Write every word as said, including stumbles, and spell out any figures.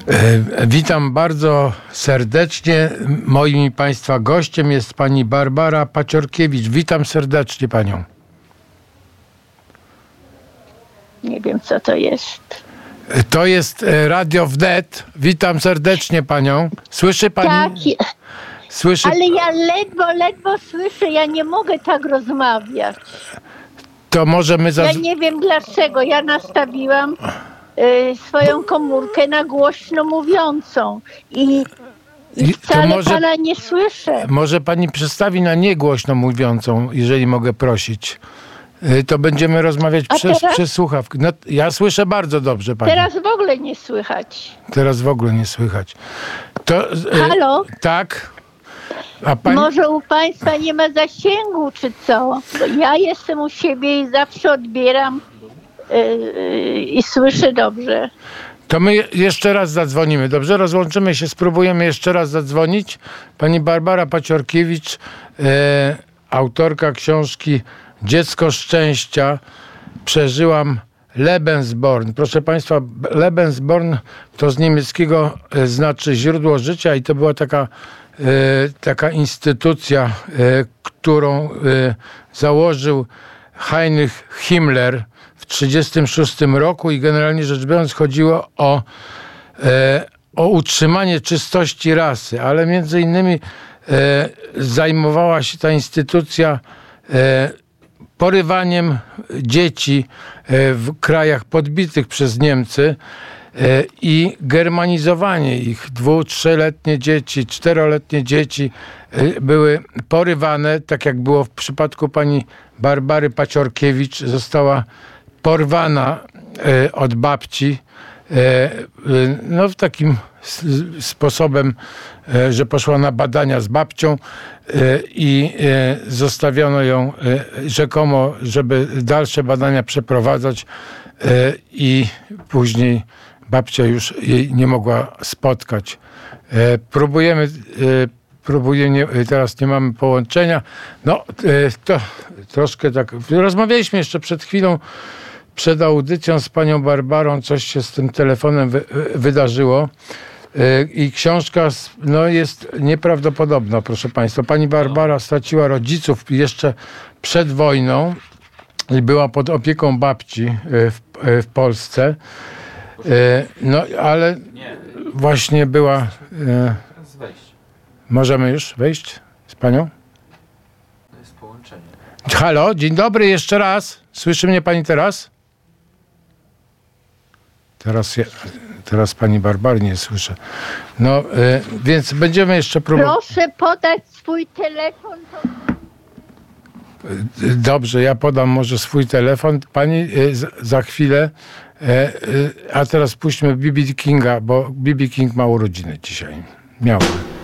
Witam bardzo serdecznie. Moim i Państwa gościem jest pani Barbara Paciorkiewicz. Witam serdecznie panią. Nie wiem, co to jest. To jest Radio Wnet. Witam serdecznie panią. Słyszy pani? Tak, Słyszy... ale ja ledwo, ledwo słyszę. Ja nie mogę tak rozmawiać. To może my... Zaz... Ja nie wiem dlaczego. Ja nastawiłam y, swoją komórkę na głośno mówiącą. I, i wcale może, pana nie słyszę. Może pani przestawi na niegłośno mówiącą, jeżeli mogę prosić. To będziemy rozmawiać przez, teraz, przez słuchawkę. No, ja słyszę bardzo dobrze pani. Teraz w ogóle nie słychać. Teraz w ogóle nie słychać. To, Halo? Y, tak. A pani... Może u państwa nie ma zasięgu, czy co? Bo ja jestem u siebie i zawsze odbieram yy, i słyszę dobrze. To my jeszcze raz zadzwonimy. Dobrze? Rozłączymy się, spróbujemy jeszcze raz zadzwonić. Pani Barbara Paciorkiewicz, yy, autorka książki Dziecko szczęścia. Przeżyłam Lebensborn. Proszę państwa, Lebensborn to z niemieckiego znaczy źródło życia i to była taka, e, taka instytucja, e, którą e, założył Heinrich Himmler w tysiąc dziewięćset trzydziestym szóstym roku i generalnie rzecz biorąc chodziło o, e, o utrzymanie czystości rasy, ale między innymi e, zajmowała się ta instytucja e, porywaniem dzieci w krajach podbitych przez Niemcy i germanizowanie ich. Dwu-, trzyletnie dzieci, czteroletnie dzieci były porywane, tak jak było w przypadku pani Barbary Paciorkiewicz, została porwana od babci, no w takim sposobem, że poszła na badania z babcią i zostawiono ją rzekomo, żeby dalsze badania przeprowadzać i później babcia już jej nie mogła spotkać. Próbujemy, próbujemy, teraz nie mamy połączenia. No to troszkę tak, rozmawialiśmy jeszcze przed chwilą, przed audycją z panią Barbarą, coś się z tym telefonem wy, wydarzyło i książka no, jest nieprawdopodobna, proszę państwa. Pani Barbara straciła rodziców jeszcze przed wojną i była pod opieką babci w, w Polsce, no ale właśnie była... Możemy już wejść z panią? To jest połączenie. Halo, dzień dobry jeszcze raz. Słyszy mnie pani teraz? Teraz, ja, teraz pani Barbary nie słyszę. No, y, więc będziemy jeszcze próbować. Proszę podać swój telefon. To... Dobrze, ja podam może swój telefon. Pani y, z, za chwilę. Y, y, a teraz puśćmy B B Kinga, bo B B King ma urodziny dzisiaj. Miał.